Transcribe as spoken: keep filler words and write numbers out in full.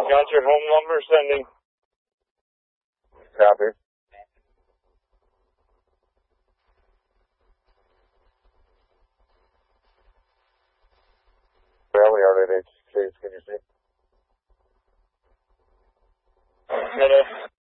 Got your home number sending. Copy. Rally out at H Case, can you see? Hello.